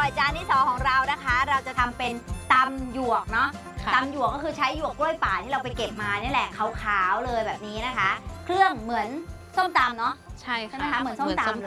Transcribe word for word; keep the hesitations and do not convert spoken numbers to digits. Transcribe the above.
อยจานที่สองของเรานะคะเราจะทำเป็นตำหยวกเนาะตำหยวกก็คือใช้หยวกกล้วยป่าที่เราไปเก็บมานี่แหละขาวๆเลยแบบนี้นะคะเครื่องเหมือนส้มตำเนาะใช่ใช่ไหมค่ะคะเหมือนส้มตำ